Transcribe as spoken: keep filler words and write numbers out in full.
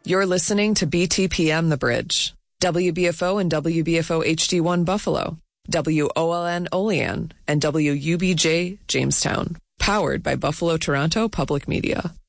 You're listening to B T P M The Bridge, W B F O and W B F O H D one Buffalo, W O L N Olean, and W U B J Jamestown, powered by Buffalo Toronto Public Media.